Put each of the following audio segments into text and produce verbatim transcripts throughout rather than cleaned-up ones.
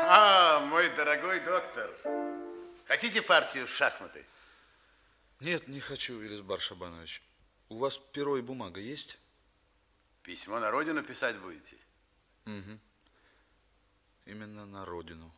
А, мой дорогой доктор, хотите партию в шахматы? Нет, не хочу, Велизбар Шабанович. У вас перо и бумага есть? Письмо на родину писать будете? Угу. Именно на родину.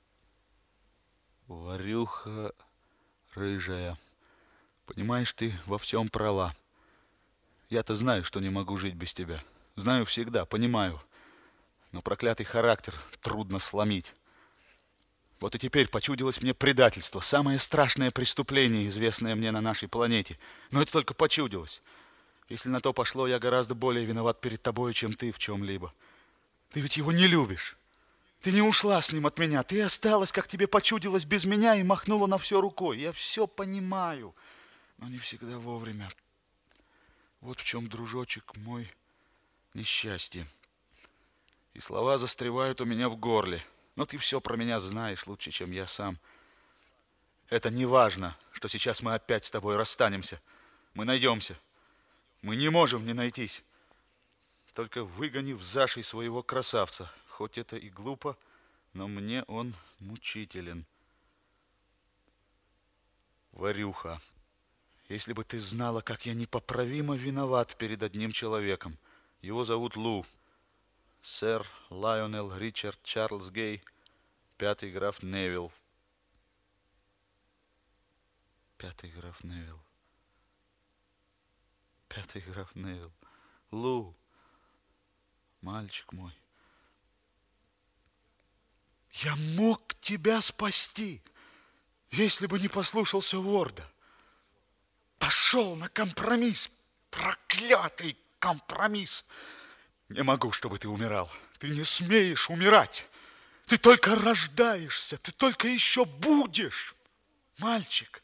Варюха рыжая. Понимаешь, ты во всем права. Я-то знаю, что не могу жить без тебя. Знаю всегда, понимаю. Но проклятый характер трудно сломить. Вот и теперь почудилось мне предательство. Самое страшное преступление, известное мне на нашей планете. Но это только почудилось. Если на то пошло, я гораздо более виноват перед тобой, чем ты в чем-либо. Ты ведь его не любишь. Ты не ушла с ним от меня. Ты осталась, как тебе почудилось, без меня и махнула на все рукой. Я все понимаю, но не всегда вовремя. Вот в чем, дружочек мой, несчастье. И слова застревают у меня в горле. Но ты все про меня знаешь лучше, чем я сам. Это не важно, что сейчас мы опять с тобой расстанемся. Мы найдемся. Мы не можем не найтись. Только выгони в зашей своего красавца. Хоть это и глупо, но мне он мучителен. Варюха, если бы ты знала, как я непоправимо виноват перед одним человеком. Его зовут Лу. Сэр Лайонел Ричард Чарльз Гей, пятый граф Невилл. Пятый граф Невилл. Пятый граф Невилл. Лу, мальчик мой. Я мог тебя спасти, если бы не послушался Уорда. Пошел на компромисс, проклятый компромисс. Не могу, чтобы ты умирал. Ты не смеешь умирать. Ты только рождаешься, ты только еще будешь. Мальчик,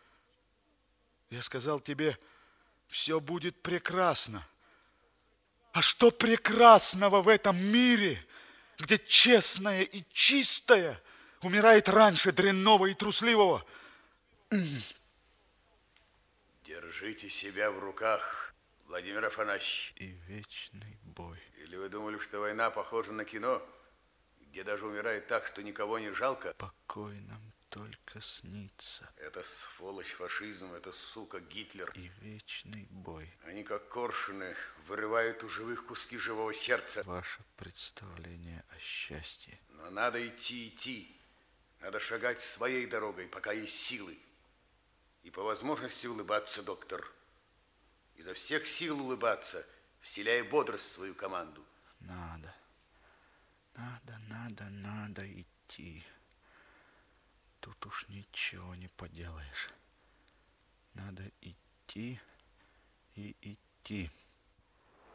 я сказал тебе, все будет прекрасно. А что прекрасного в этом мире, где честное и чистое умирает раньше дрянного и трусливого? Держите себя в руках, Владимир Афанасьевич. И вечный бой. Или вы думали, что война похожа на кино, где даже умирает так, что никого не жалко? Покой нам только снится. Это сволочь фашизм, это сука Гитлер. И вечный бой. Они, как коршуны, вырывают у живых куски живого сердца. Ваше представление о счастье. Но надо идти, идти. Надо шагать своей дорогой, пока есть силы. И по возможности улыбаться, доктор. Изо всех сил улыбаться, вселяя бодрость в свою команду. Надо, надо, надо, надо идти. Тут уж ничего не поделаешь. Надо идти и идти.